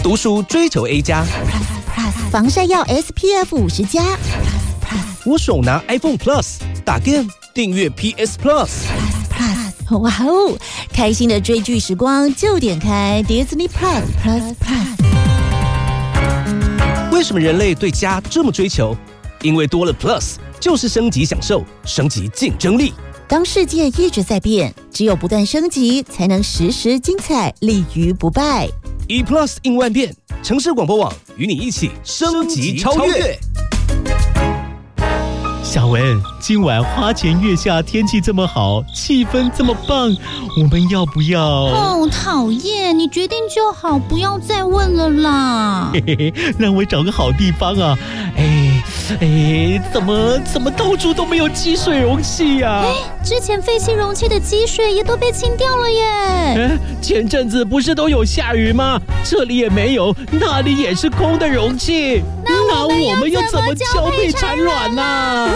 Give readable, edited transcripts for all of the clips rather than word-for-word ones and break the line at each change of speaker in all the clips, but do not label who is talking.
读书追求 A+，
防晒要 SPF 50+，
我手拿 iPhone Plus， 打 game 订阅 PS Plus。
哇哦！开心的追剧时光就点开 Disney Plus。
为什么人类对家这么追求？因为多了 Plus， 就是升级享受，升级竞争力。
当世界一直在变，只有不断升级，才能时时精彩，立于不败。
E Plus 应万变，城市广播网与你一起升级超越。
小文，今晚花前月下，天气这么好，气氛这么棒，我们要不要？
哦，讨厌！你决定就好，不要再问了啦。
嘿嘿嘿，让我找个好地方啊！怎么到处都没有积水容器呀？
之前废弃容器的积水也都被清掉了耶。
前阵子不是都有下雨吗？这里也没有，那里也是空的容器。那我们又怎么交配产卵呢？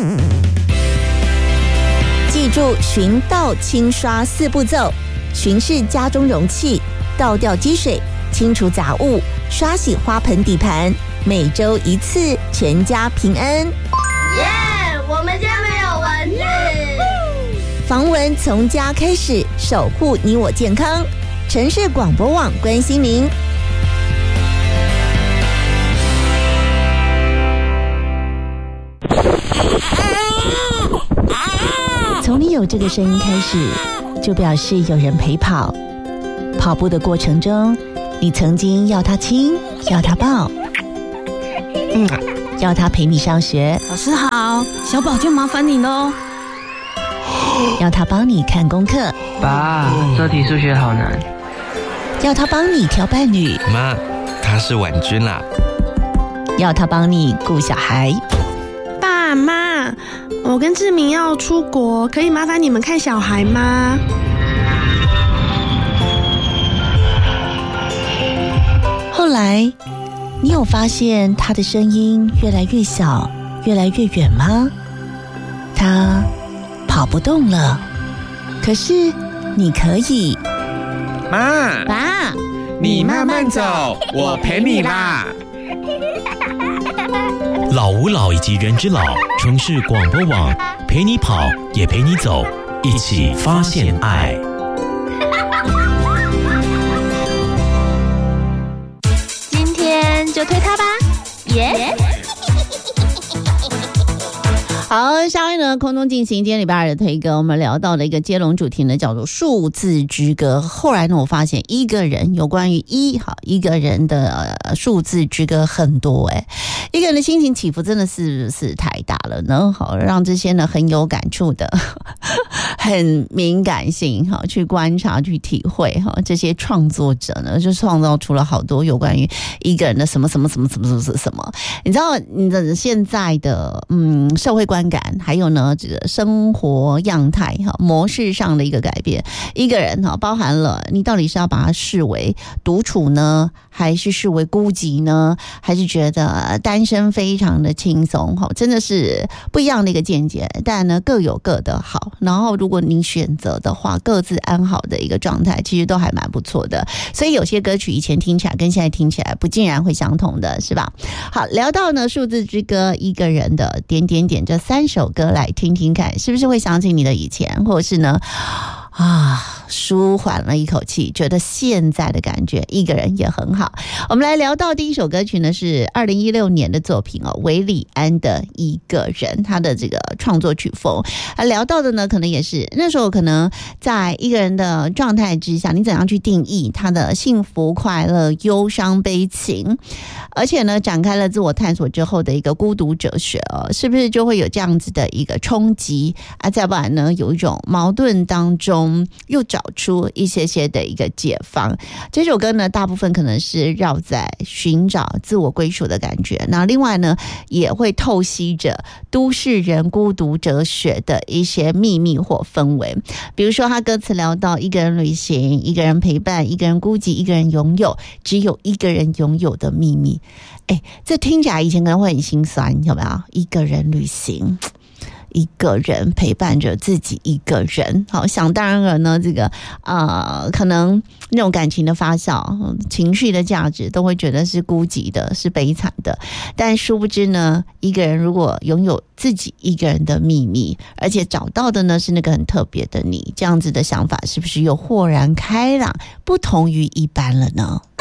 记住寻倒清刷4步骤：巡视家中容器，倒掉积水，清除杂物，刷洗花盆底盘，每周1次，全家平安。
耶！我们家没有蚊子。
防蚊从家开始，守护你我健康。城市广播网关心您。从你有这个声音开始，就表示有人陪跑。跑步的过程中，你曾经要他亲，要他抱，要他陪你上学。
老师好，小宝就麻烦你喽。
要他帮你看功课。
爸，这题数学好难。
要他帮你挑伴侣。
妈，他是婉君啦。
要他帮你顾小孩。
爸妈，我跟志明要出国，可以麻烦你们看小孩吗？
后来，你有发现他的声音越来越小，越来越远吗？他跑不动了，可是你可以。
妈，
爸，
你慢慢走，我陪你啦。
老吾老以及人之老，城市广播网陪你跑，也陪你走，一起发现爱。
今天就推他吧，耶！
好，下面呢，空中进行今天礼拜2的推歌，我们聊到的一个接龙主题呢，叫做数字之歌。后来呢，我发现一个人有关于一个人的数字之歌很多一个人的心情起伏真的是太大了呢，好让这些呢很有感触的，很敏感性去观察去体会这些创作者呢，就创造出了好多有关于一个人的什么。你知道你的现在的社会观感，还有呢这个生活样态模式上的一个改变。一个人包含了你到底是要把他视为独处呢，还是视为孤寂呢，还是觉得单身非常的轻松，真的是不一样的一个见解。但呢各有各的好，然后如果你选择的话，各自安好的一个状态，其实都还蛮不错的。所以有些歌曲以前听起来跟现在听起来不尽然会相同的，是吧？好，聊到呢数字之歌，一个人的点这3首歌来听听看，是不是会想起你的以前，或者是呢舒缓了一口气，觉得现在的感觉一个人也很好。我们来聊到第一首歌曲呢，是2016年的作品韦礼安的一个人，他的这个创作曲风。聊到的呢，可能也是那时候可能在一个人的状态之下，你怎样去定义他的幸福、快乐、忧伤、悲情，而且呢，展开了自我探索之后的一个孤独哲学是不是就会有这样子的一个冲击再不然呢，有一种矛盾当中又找出一些的一个解放。这首歌呢，大部分可能是绕在寻找自我归属的感觉，那另外呢，也会透析着都市人孤独哲学的一些秘密或氛围。比如说他歌词聊到一个人旅行，一个人陪伴，一个人孤寂，一个人拥有只有一个人拥有的秘密。这听起来以前可能会很心酸，有没有？一个人旅行， 一个人，陪伴着自己一个人。好，想当然了呢，这个可能那种感情的发酵、情绪的价值，都会觉得是孤寂的，是悲惨的。但殊不知呢，一个人如果拥有自己一个人的秘密，而且找到的呢是那个很特别的你，这样子的想法是不是又豁然开朗，不同于一般了呢？